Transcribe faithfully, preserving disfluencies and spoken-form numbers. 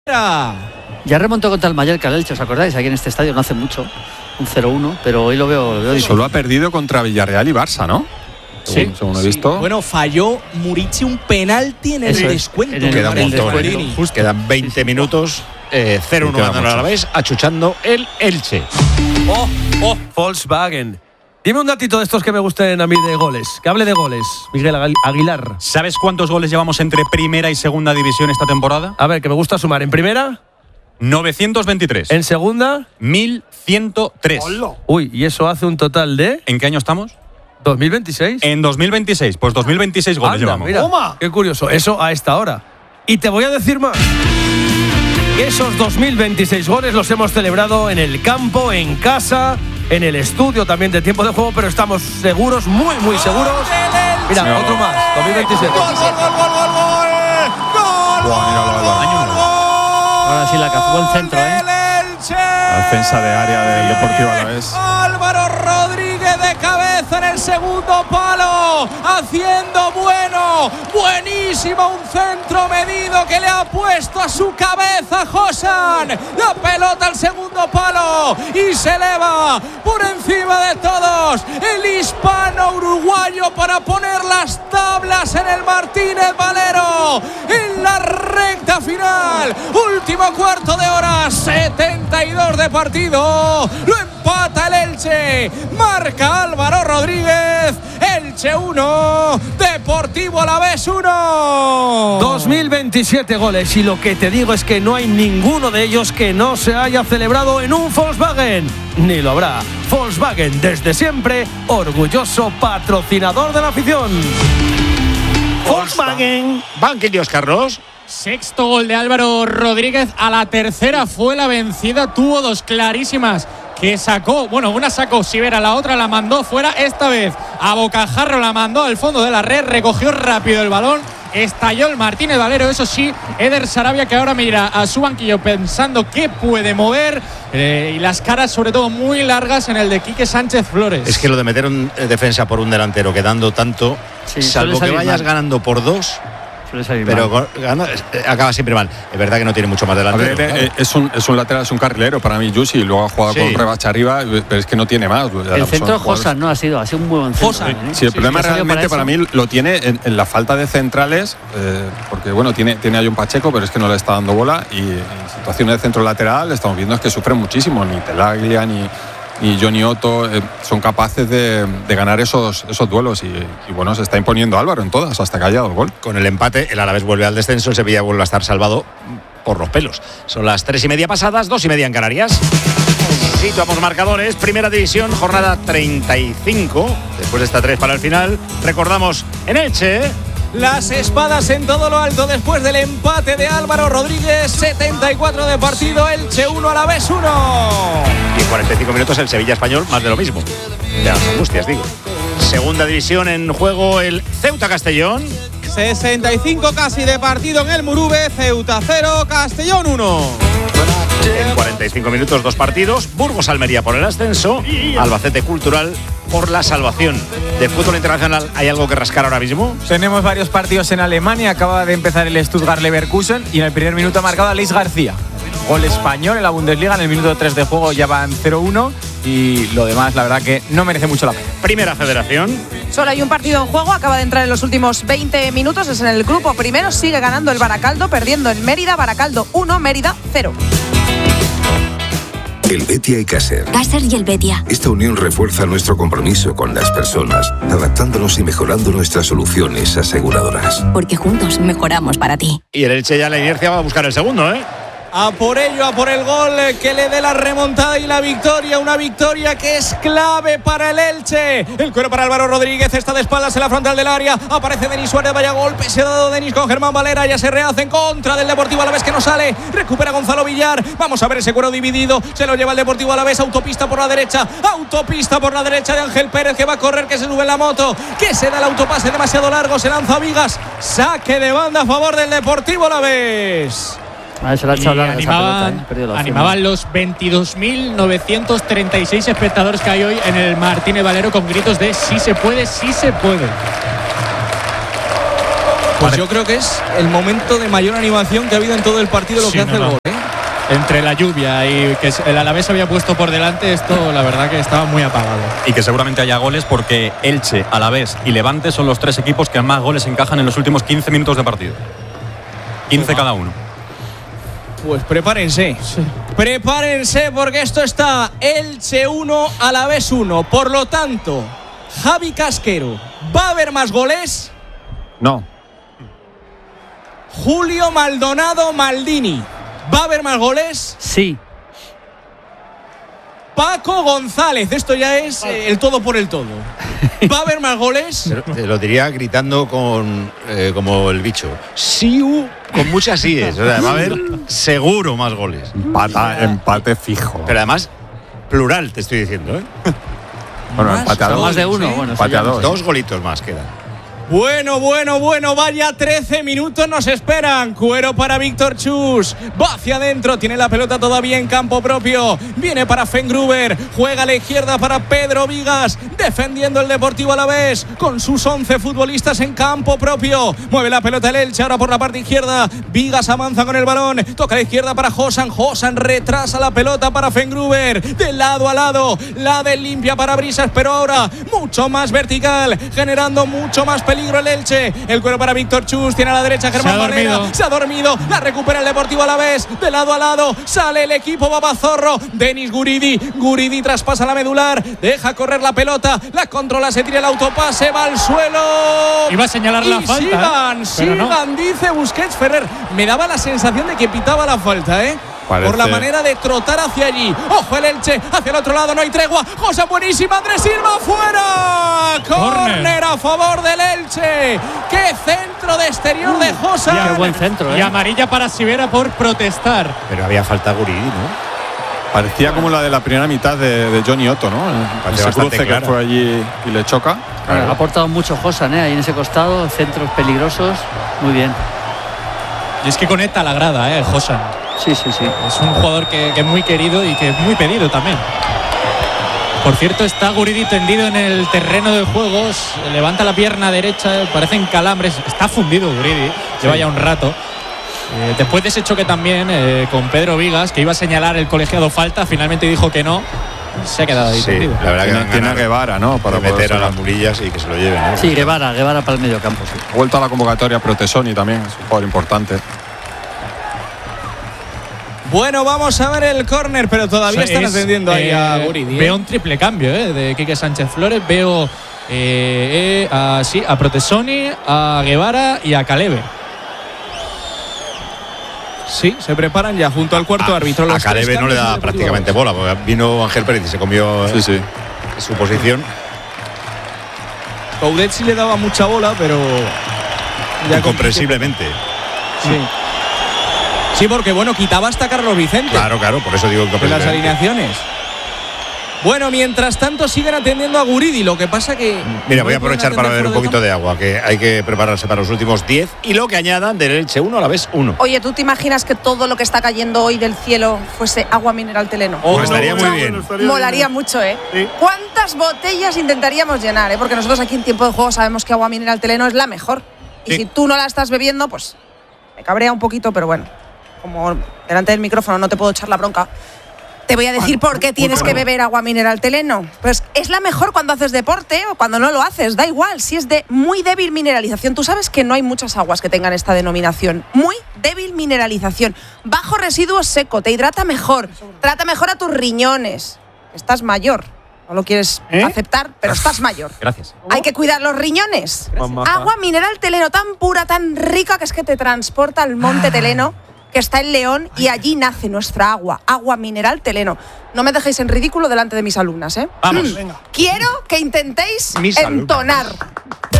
Ya remontó contra el Mallorca el Elche, ¿os acordáis? Aquí en este estadio no hace mucho, un cero uno, pero hoy lo veo, lo veo difícil. Solo ha perdido contra Villarreal y Barça, ¿no? Sí, según, según he visto. Sí. Bueno, falló Murici un penalti en el Eso es, descuento. en el- Queda un el montón, descuento. ¿eh? Justo. Quedan veinte minutos. Eh, cero uno Sí, queda ganando mucho. a la vez, achuchando el Elche. Oh, oh, Volkswagen. Dime un datito de estos que me gusten a mí de goles. Que hable de goles, Miguel Agu- Aguilar. ¿Sabes cuántos goles llevamos entre primera y segunda división esta temporada? A ver, que me gusta sumar. En primera, novecientos veintitrés. en segunda. mil ciento tres. Uy, y eso hace un total de ¿En qué año estamos? dos mil veintiséis. En dos mil veintiséis. Pues dos mil veintiséis goles Anda, llevamos. mira, qué curioso. Eso a esta hora. Y te voy a decir más. Que esos dos mil veintiséis goles los hemos celebrado en el campo, en casa, en el estudio también de tiempo de juego, pero estamos seguros, muy, muy seguros. Mira, No. otro más, dos mil veintisiete. ¡Gol, gol, gol, gol, gol, gol! ¡Gol, Buah, míralo, gol, Álvaro. gol, gol! Ahora sí la cazó, buen centro, ¿eh? del Elche. La defensa de área del Deportivo Alavés. Álvaro Rodríguez de cabeza en el segundo palo, haciendo bueno, buenísimo, un centro medido que le ha puesto a su cabeza Josan. La pelota al segundo palo y se eleva por encima de todos el hispano uruguayo para poner las tablas en el Martínez Valero en la recta final. Último cuarto de hora, setenta y dos de partido. Lo empata el Elche. Marca Álvaro Rodríguez. Elche uno, Deportivo Alavés uno. dos mil veintisiete goles y lo que te digo es que no hay ninguno de ellos que no se haya celebrado en un Volkswagen. Ni lo habrá. Volkswagen, desde siempre, orgulloso patrocinador de la afición. Volkswagen. Banquillos, Carlos. Sexto gol de Álvaro Rodríguez. A la tercera fue la vencida. Tuvo dos clarísimas que sacó. Bueno, una sacó Sivera, la otra la mandó fuera. Esta vez a bocajarro la mandó al fondo de la red. Recogió rápido el balón. Estalló el Martínez Valero. Eso sí, Eder Sarabia, que ahora mira a su banquillo pensando qué puede mover. Eh, y las caras, sobre todo, muy largas en el de Quique Sánchez Flores. Es que lo de meter un eh, defensa por un delantero quedando tanto, Sí, salvo suele que salir vayas mal. ganando por dos, Suele salir pero mal. go- gana- eh, acaba siempre mal. Es verdad que no tiene mucho más A delantero. ver, claro. eh, es, un, es un lateral, es un carrilero para mí, Yusi, y luego ha jugado Sí. con rebacha arriba, pero es que no tiene más. El centro de Josan no ha sido, ha sido un muy buen centro. Josan. ¿eh? Sí, el problema que salió realmente para, eso. mí lo tiene en, en la falta de centrales, eh, porque bueno, tiene, tiene a John Pacheco, pero es que no le está dando bola, y en situaciones de centro lateral estamos viendo es que sufren muchísimo, ni Pelaglia ni, ni Johnny Otto eh, son capaces de, de ganar esos, esos duelos, y, y bueno, se está imponiendo Álvaro en todas hasta que haya dado el gol. Con el empate, el Alavés vuelve al descenso, el Sevilla vuelve a estar salvado por los pelos. Son las tres y media pasadas, dos y media en Canarias. Situamos marcadores, Primera División, jornada treinta y cinco. Después de esta tres para el final, recordamos en Elche. Las espadas en todo lo alto después del empate de Álvaro Rodríguez. setenta y cuatro de partido, Elche uno, Alavés uno. Y en cuarenta y cinco minutos el Sevilla Español, más de lo mismo. De las angustias, digo. Segunda división en juego, el Ceuta Castellón. sesenta y cinco casi de partido en el Murube. Ceuta cero, Castellón uno. En cuarenta y cinco minutos, dos partidos. Burgos Almería por el ascenso. Albacete Cultural por la salvación. De fútbol internacional, ¿hay algo que rascar ahora mismo? Tenemos varios partidos en Alemania. Acaba de empezar el Stuttgart Leverkusen y en el primer minuto ha marcado a Luis García. Gol español en la Bundesliga. En el minuto tres de juego ya van cero uno. Y lo demás, la verdad que no merece mucho la pena. Primera Federación. Solo hay un partido en juego, acaba de entrar en los últimos veinte minutos, es en el grupo primero, sigue ganando el Baracaldo, perdiendo en Mérida, Baracaldo uno, Mérida cero. El Betia y Caser. Caser y el Betia. Esta unión refuerza nuestro compromiso con las personas, adaptándonos y mejorando nuestras soluciones aseguradoras. Porque juntos mejoramos para ti. Y el Elche ya la inercia va a buscar el segundo, ¿eh? A por ello, a por el gol que le dé la remontada y la victoria. Una victoria que es clave para el Elche. El cuero para Álvaro Rodríguez. Está de espaldas en la frontal del área. Aparece Denis Suárez. Vaya golpe. Se ha dado Denis con Germán Valera. Ya se rehace en contra del Deportivo Alavés, que no sale. Recupera Gonzalo Villar. Vamos a ver ese cuero dividido. Se lo lleva el Deportivo Alavés. Autopista por la derecha. Autopista por la derecha de Ángel Pérez, que va a correr, que se sube en la moto. Que se da el autopase demasiado largo. Se lanza a Vigas. Saque de banda a favor del Deportivo Alavés. A ver, se la ha echado Y larga esa animaban, pelota, ¿eh? Perdido la opción. animaban los veintidós mil novecientos treinta y seis espectadores que hay hoy en el Martínez Valero con gritos de sí se puede, sí se puede. Pues yo creo que es el momento de mayor animación que ha habido en todo el partido, lo Sí, que hace no, el no. gol, ¿eh? Entre la lluvia y que el Alavés había puesto por delante, esto la verdad que estaba muy apagado. Y que seguramente haya goles porque Elche, Alavés y Levante son los tres equipos que más goles encajan en los últimos quince minutos de partido. quince cada uno. Pues prepárense. Sí. Prepárense porque esto está Elche uno, Alavés uno. Por lo tanto, Javi Casquero, ¿va a haber más goles? No. Julio Maldonado Maldini, ¿va a haber más goles? Sí. Paco González, esto ya es eh, el todo por el todo. ¿Va a haber más goles? Pero te lo diría gritando con eh, como el bicho. Siu, con muchas síes. O sea, va a haber seguro más goles. Empata, empate fijo. Pero además, plural, te estoy diciendo, ¿eh? Bueno, empate a dos. Más de uno. ¿sí? Bueno, Empate a dos. Dos golitos más quedan. Bueno, bueno, bueno, vaya trece minutos nos esperan. Cuero para Víctor Chus. Va hacia adentro, tiene la pelota todavía en campo propio. Viene para Fengruber. Juega a la izquierda para Pedro Vigas. Defendiendo el Deportivo Alavés con sus once futbolistas en campo propio. Mueve la pelota el Elche ahora por la parte izquierda. Vigas avanza con el balón. Toca a la izquierda para Josan. Josan retrasa la pelota para Fengruber. De lado a lado. La del limpia para Brisas, pero ahora mucho más vertical. Generando mucho más peligro el Elche. El cuero para Víctor Chus. Tiene a la derecha Germán Valera. Se ha dormido. La recupera el Deportivo Alavés. De lado a lado. Sale el equipo Babazorro. Denis Guridi. Guridi traspasa la medular. Deja correr la pelota. La controla. Se tira el autopase. Va al suelo. Iba a señalar y la falta. Sigan, ¿eh? Pero sigan, no. dice Busquets Ferrer. Me daba la sensación de que pitaba la falta, ¿eh? Parece. Por la manera de trotar hacia allí. Ojo el Elche, hacia el otro lado, no hay tregua. Cosa buenísima, Andrés Silva fuera. Córner a favor del Elche. Qué centro de exterior de Josa. Qué buen centro, ¿eh? Y amarilla para Sivera por protestar. Pero había falta Guridi, ¿no? Parecía como la de la primera mitad de, de Johnny Otto, ¿no? Parece Ese bastante cruce que clara. fue allí y le choca. Claro, ha aportado mucho Josan, ¿eh? Ahí en ese costado, centros peligrosos. Muy bien. Y es que conecta la grada, ¿eh? Josan. Sí, sí, sí. Es un jugador que, que es muy querido y que es muy pedido también. Por cierto, está Guridi tendido en el terreno de juegos. Levanta la pierna derecha, parecen calambres. Está fundido Guridi, lleva ya un rato. Eh, después de ese choque también eh, con Pedro Vigas, que iba a señalar el colegiado falta, finalmente dijo que no. Se ha quedado ahí Sí, tendido. la verdad que Tiene, dan tiene a ganas Guevara, ¿no? Para de meter poder a las sacar. murillas y que se lo lleven, ¿no? Sí, Guevara, Guevara para el medio campo, sí. Vuelta a la convocatoria Protesoni también, es un jugador importante. Bueno, vamos a ver el córner, pero todavía O sea, están es, atendiendo ahí eh, a Guridi. ¿eh? Veo un triple cambio eh, de Quique Sánchez Flores. Veo eh, eh, a, sí, a Protesoni, a Guevara y a Caleve. Sí, se preparan ya junto al cuarto a, árbitro. A Los tres Caleve no le cambios da del prácticamente Deportivo bola, porque vino Ángel Pérez y se comió Sí, sí. su posición. Coudet sí le daba mucha bola, pero ya Incomprensiblemente. Sí. Sí, porque bueno, quitaba hasta Carlos Vicente Claro, claro, por eso digo en las incomprensiblemente. alineaciones. Bueno, mientras tanto siguen atendiendo a Guridi. Lo que pasa que Mira, no voy a pueden aprovechar para atender beber un fuera poquito del de agua, que hay que prepararse para los últimos diez y lo que añadan del Elche uno a la vez uno. Oye, ¿tú te imaginas que todo lo que está cayendo hoy del cielo fuese agua mineral Teleno? Oh, pues estaría muy bien. Molaría mucho, ¿eh? Sí. ¿Cuántas botellas intentaríamos llenar, eh? Porque nosotros aquí en tiempo de juego sabemos que agua mineral Teleno es la mejor. Y Sí. si tú no la estás bebiendo, pues me cabrea un poquito, pero bueno, como delante del micrófono no te puedo echar la bronca, te voy a decir por qué tienes que beber agua mineral Teleno. Pues es la mejor cuando haces deporte o cuando no lo haces, da igual. Si es de muy débil mineralización, tú sabes que no hay muchas aguas que tengan esta denominación. Muy débil mineralización. Bajo residuo seco, te hidrata mejor, trata mejor a tus riñones. Estás mayor, no lo quieres ¿Eh? aceptar, pero estás mayor. Gracias. Hay que cuidar los riñones. Mamaja. Agua mineral Teleno, tan pura, tan rica, que es que te transporta al monte Teleno, que está en León, y allí nace nuestra agua, agua mineral Teleno. No me dejéis en ridículo delante de mis alumnas, ¿eh? Vamos. Quiero que intentéis Mis entonar.